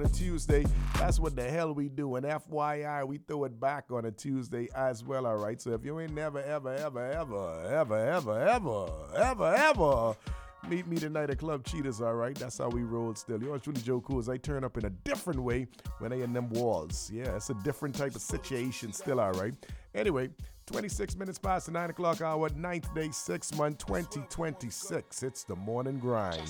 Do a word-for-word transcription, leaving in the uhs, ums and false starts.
a Tuesday. That's what the hell we do. And F Y I, we throw it back on a Tuesday as well, all right? So if you ain't never, ever, ever, ever, ever, ever, ever, ever, ever meet me tonight at Club Cheetahs, all right? That's how we roll still. Yours truly, Joe Cool, as I turn up in a different way when they in them walls. Yeah, it's a different type of situation still, all right? Anyway, twenty-six minutes past the nine o'clock hour, ninth day, sixth month, twenty twenty-six. It's the morning grind.